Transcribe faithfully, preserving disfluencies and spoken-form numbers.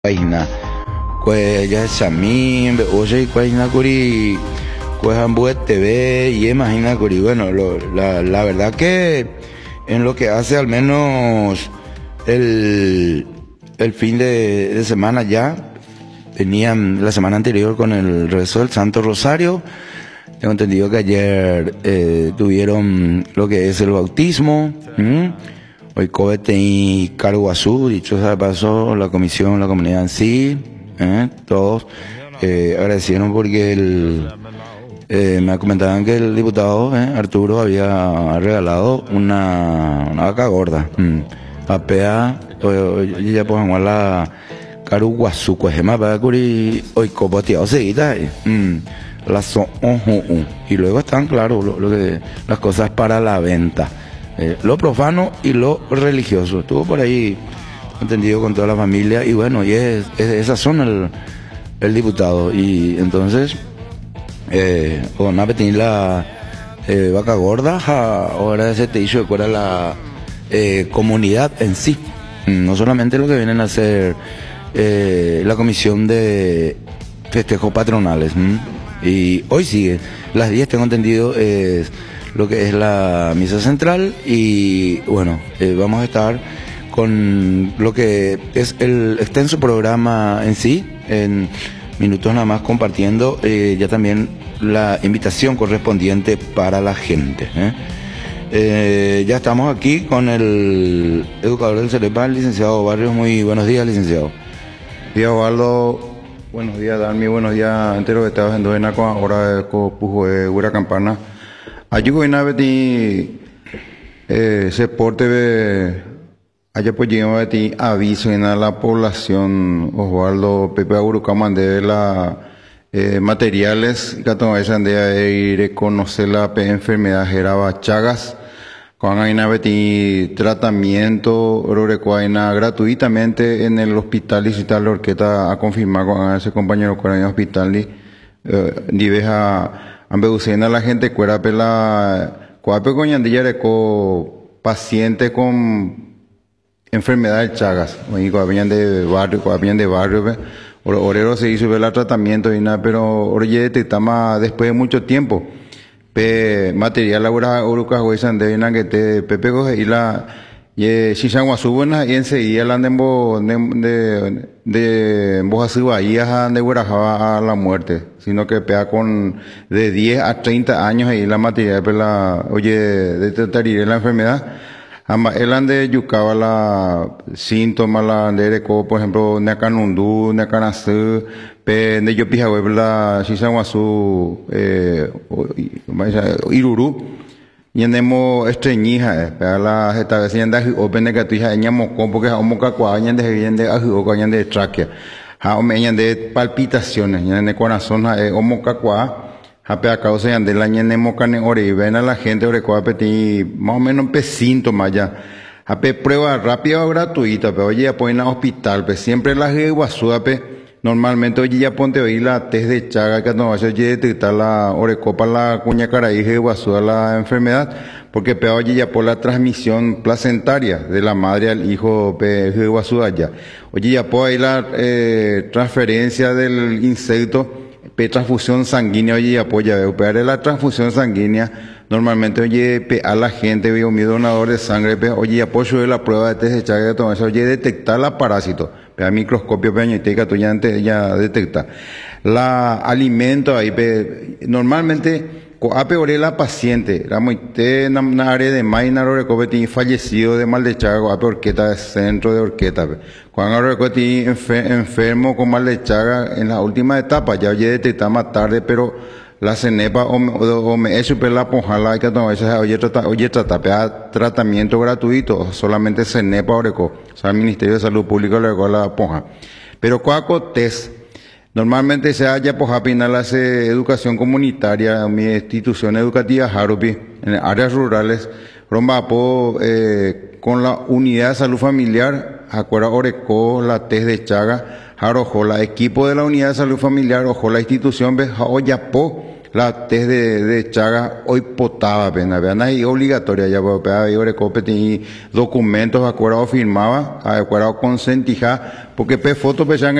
Paina, pues ya es Samim, oye, Paina Curi, pues Ambuet T V y imagina Curi. Bueno, lo, la, la verdad que en lo que hace al menos el, el fin de, de semana ya, venían la semana anterior con el rezo del Santo Rosario. Tengo entendido que ayer eh, tuvieron lo que es el bautismo. ¿Mm? Hoy Cobete y Caruazú, dicho sea de paso, la comisión, la comunidad en sí, ¿eh? todos eh, agradecieron porque el, eh, me comentaban que el diputado ¿eh? Arturo había regalado una, una vaca gorda. Mm. Apea, hoy ya pues la Caruazú, pues es más para curi, hoy copoteado seguida. La son, y luego están, claro, lo, lo que, las cosas para la venta. Eh, lo profano y lo religioso. Estuvo por ahí entendido con toda la familia y bueno, y es, es, esas son el, el diputado. Y entonces, eh, con apetir la eh, vaca gorda, ja, ahora ese te hizo de la eh, comunidad en sí. No solamente lo que vienen a hacer eh, la comisión de festejos patronales. ¿m? Y hoy sigue, las diez tengo entendido es lo que es la misa central y bueno, eh, vamos a estar con lo que es el extenso programa en sí, en minutos nada más compartiendo eh, ya también la invitación correspondiente para la gente. ¿eh? Eh, ya estamos aquí con el educador del Celepal, licenciado Barrios. Muy buenos días, licenciado. Buenos días, Osvaldo. Buenos días, Dalmi. Buenos días, entero que estaba en Doenaco, ahora con Pujo de Ura Campana. Ayugo en Abeti eh, se porte de allá pues llegamos a ti aviso en a la población Osvaldo Pepe Agurucaman de la eh, materiales que toman de ir reconocer la enfermedad geraba Chagas con una Beti tratamiento rorecuaina gratuitamente en el hospital y tal orqueta a confirmar con ese compañero con el hospital y eh, diveja Ambeducena la gente cuera pela cuape coñandilla de co paciente con enfermedad de Chagas, oí cuapiñan de barrio, cuapiñan de barrio, orero se hizo ver el tratamiento y nada, pero oye detectamos después de mucho tiempo. Pe material laboral uruca huesan de una que te pepe coge y la y si san guasubuena y enseguida la andembo de de de boja ahí de guarajaba a la muerte, sino que pega con de diez a treinta años y la material pues la oye de trataría la enfermedad ama el ande yucaba la síntomas la de por ejemplo necanundú necanasú pe de yo pija web la si san guasu eh iruru y andemos estreñija, eh, para la esta vez ya anda open de que hija ñamo con porque homo cacua ñan de bien de aju o ñan de tráquea. Ha o ñan de palpitaciones, ñan de corazón eh homo cacua, ha pe a causa ñan de la ñan nemo cane ore y ven a la gente ore coa peti más o menos pe síntomas ya. Ha pe prueba rápida o gratuita, pero oye ya ponen a hospital, pe siempre la ge guasúa pe normalmente oye ya ponte hoy la test de Chaga que no va a ser detectar la orecopa la cuña caraí de guasúa la enfermedad porque peor oye ya por la transmisión placentaria de la madre al hijo de guasúa ya oye ya por ahí la eh, transferencia del insecto pe transfusión sanguínea oye ya apoya operar la transfusión sanguínea normalmente oye pe a la gente veo mi donador de sangre pe oye ya apoyo de la prueba de test de Chaga que todo eso oye detectar la parásito a microscopio peñoteca tú ya, ya detecta la alimento ahí pe, normalmente a peor la paciente la muy na área de maina recopeti fallecido de mal de Chaga a orqueta centro de orqueta cuando recopeti enfermo con mal de Chaga en la última etapa ya oye detecta más tarde pero la cenepa o me, o me es super la ponjala que no esa oye trata oye trata tratamiento gratuito solamente cenepa oreco o sea el Ministerio de Salud Pública le regó la ponja pero cuaco test normalmente se haya poja pinal hace educación comunitaria mi institución educativa Jarupi en áreas rurales rombapo eh, con la unidad de salud familiar acuerda oreco la test de Chaga Jarojo la equipo de la unidad de salud familiar ojo la institución ve oyapo la test de, de Chaga hoy potaba pena, vean ahí obligatoria ya, porque ahí ore cope documentos, acuerdo firmaba, acuerdo consentija, porque pe foto pe